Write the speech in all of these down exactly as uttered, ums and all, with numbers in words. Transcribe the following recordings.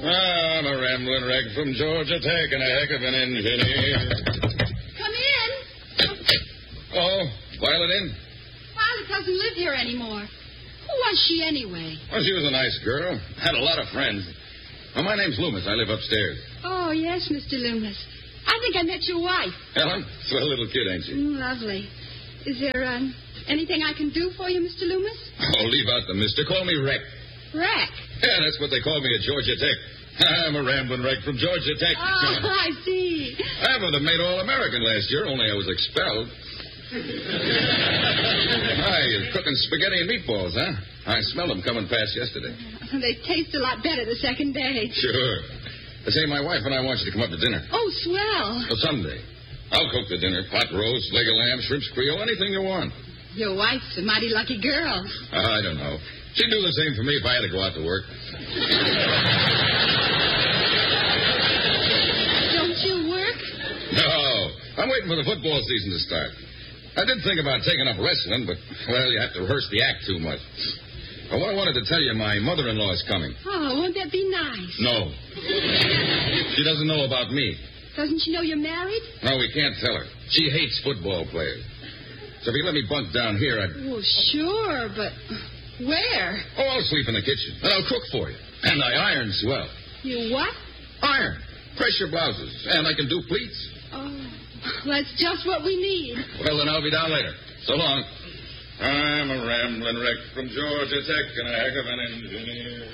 I'm a rambling wreck from Georgia Tech and a heck of an engineer. Come in. Oh, Violet in? Violet doesn't live here anymore. Who was she anyway? Well, she was a nice girl. Had a lot of friends. Well, my name's Loomis. I live upstairs. Oh, yes, Mister Loomis. I think I met your wife. Helen? Swell little kid, ain't she? Mm, lovely. Is there um, anything I can do for you, Mister Loomis? Oh, leave out the mister. Call me Wreck. Wreck? Yeah, that's what they call me at Georgia Tech. I'm a rambling wreck from Georgia Tech. Oh, I see. I would have made All-American last year, only I was expelled. Hi, you're cooking spaghetti and meatballs, huh? I smelled them coming past yesterday. They taste a lot better the second day. Sure. They say my wife and I want you to come up to dinner. Oh, swell. Well, someday. I'll cook the dinner. Pot roast, leg of lamb, shrimps creole, anything you want. Your wife's a mighty lucky girl. Uh, I don't know. She'd do the same for me if I had to go out to work. Don't you work? No. I'm waiting for the football season to start. I did think about taking up wrestling, but, well, you have to rehearse the act too much. But what I wanted to tell you, my mother-in-law is coming. Oh, won't that be nice? No. She doesn't know about me. Doesn't she know you're married? No, we can't tell her. She hates football players. So if you let me bunk down here, I'd... Well, sure, but where? Oh, I'll sleep in the kitchen, and I'll cook for you. And I iron swell. You what? Iron. Press your blouses, and I can do pleats. Oh, that's just what we need. Well, then I'll be down later. So long. I'm a rambling wreck from Georgia Tech and a heck of an engineer.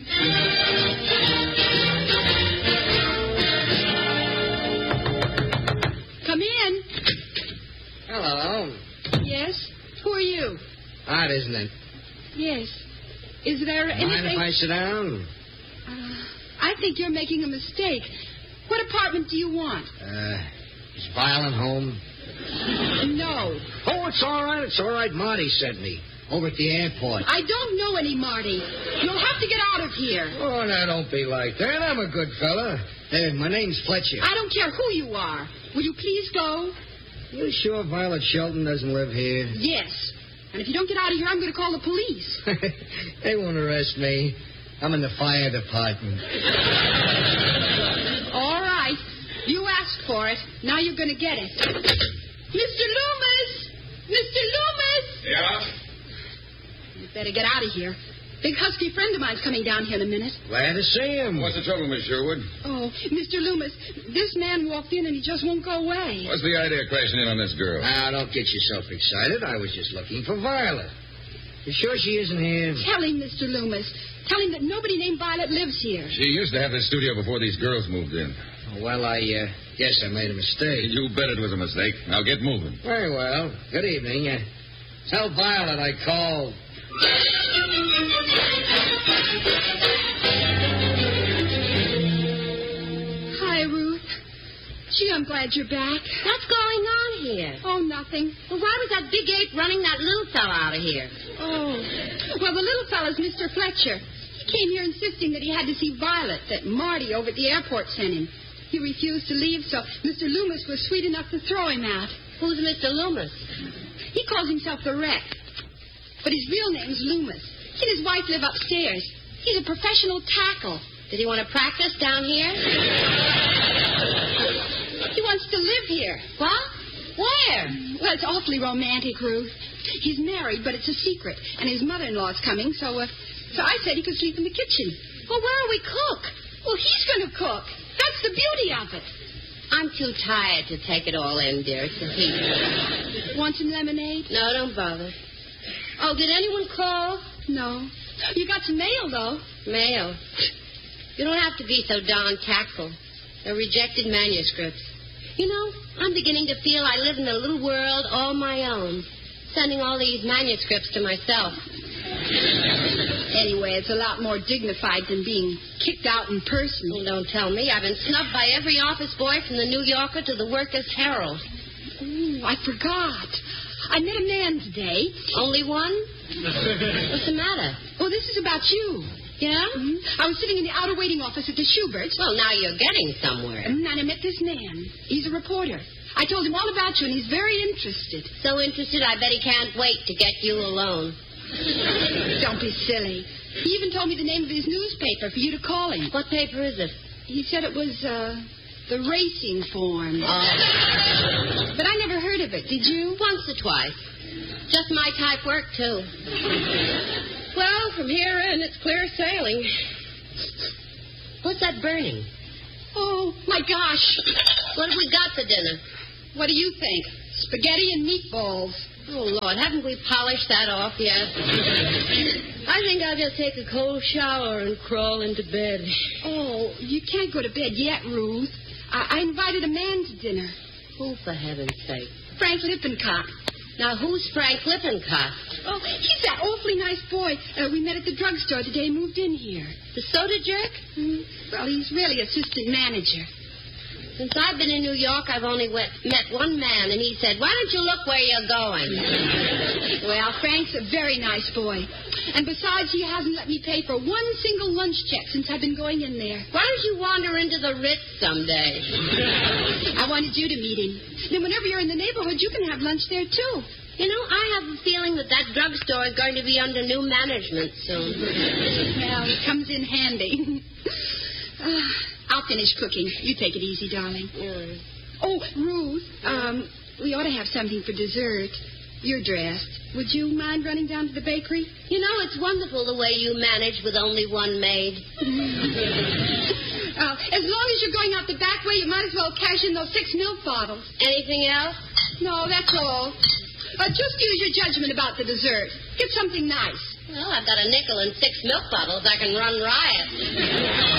Come in. Hello. Yes? Who are you? Odd, isn't it? Yes. Is there Mind anything... if I sit down? Uh, I think you're making a mistake. What apartment do you want? Uh, is Violet home? No. Oh, it's all right. It's all right. Marty sent me over at the airport. I don't know any Marty. You'll have to get out of here. Oh, now, don't be like that. I'm a good fella. Hey, my name's Fletcher. I don't care who you are. Will you please go? You sure Violet Shelton doesn't live here? Yes. And if you don't get out of here, I'm going to call the police. They won't arrest me. I'm in the fire department. All right. You asked for it. Now you're going to get it. Mister Loomis! Mister Loomis! Yeah? You'd better get out of here. Big husky friend of mine's coming down here in a minute. Glad to see him. What's the trouble, Miss Sherwood? Oh, Mister Loomis, this man walked in and he just won't go away. What's the idea of crashing in on this girl? Now, don't get yourself excited. I was just looking for Violet. You sure she isn't here? Tell him, Mister Loomis. Tell him that nobody named Violet lives here. She used to have this studio before these girls moved in. Well, I uh, guess I made a mistake. You bet it was a mistake. Now get moving. Very well. Good evening. Uh, tell Violet I called. Hi, Ruth. Gee, I'm glad you're back. What's going on here? Oh, nothing. Well, why was that big ape running that little fellow out of here? Oh. Well, the little fellow's Mister Fletcher. He came here insisting that he had to see Violet, that Marty over at the airport sent him. He refused to leave, so Mister Loomis was sweet enough to throw him out. Who's Mister Loomis? He calls himself the Wreck. But his real name's Loomis. He and his wife live upstairs. He's a professional tackle. Did he want to practice down here? He wants to live here. What? Where? Well, it's awfully romantic, Ruth. He's married, but it's a secret. And his mother-in-law's coming, so uh, so I said he could sleep in the kitchen. Well, where will we cook? Well, he's going to cook. That's the beauty of it. I'm too tired to take it all in, dear. It's the heat. Want some lemonade? No, don't bother. Oh, did anyone call? No. You got some mail, though. Mail? You don't have to be so darn tactful. They're rejected manuscripts. You know, I'm beginning to feel I live in a little world all my own, sending all these manuscripts to myself. Anyway, it's a lot more dignified than being kicked out in person. Well, don't tell me. I've been snubbed by every office boy from the New Yorker to the Workers' Herald. Ooh, I forgot. I met a man today. Only one? What's the matter? Oh, this is about you. Yeah? Mm-hmm. I was sitting in the outer waiting office at the Schuberts. Well, now you're getting somewhere. And I met this man. He's a reporter. I told him all about you, and he's very interested. So interested, I bet he can't wait to get you alone. Don't be silly. He even told me the name of his newspaper for you to call him. What paper is it? He said it was, uh, the Racing Form. Oh. But I never heard of it. Did you? Once or twice. Just my type work, too. Well, from here in, it's clear sailing. What's that burning? Oh, my gosh. What have we got for dinner? What do you think? Spaghetti and meatballs. Oh, Lord, haven't we polished that off yet? I think I'll just take a cold shower and crawl into bed. Oh, you can't go to bed yet, Ruth. I, I invited a man to dinner. Who, for heaven's sake? Frank Lippincott. Now, who's Frank Lippincott? Oh, he's that awfully nice boy uh, we met at the drugstore the day he moved in here. The soda jerk? Mm, well, he's really assistant manager. Since I've been in New York, I've only wet, met one man, and he said, why don't you look where you're going? Well, Frank's a very nice boy. And besides, he hasn't let me pay for one single lunch check since I've been going in there. Why don't you wander into the Ritz someday? I wanted you to meet him. Then whenever you're in the neighborhood, you can have lunch there, too. You know, I have a feeling that that drugstore is going to be under new management soon. Well, it comes in handy. uh, I'll finish cooking. You take it easy, darling. Mm. Oh, Ruth, um, we ought to have something for dessert. You're dressed. Would you mind running down to the bakery? You know, it's wonderful the way you manage with only one maid. uh, as long as you're going out the back way, you might as well cash in those six milk bottles. Anything else? No, that's all. Uh, just use your judgment about the dessert. Get something nice. Well, I've got a nickel and six milk bottles. I can run riot.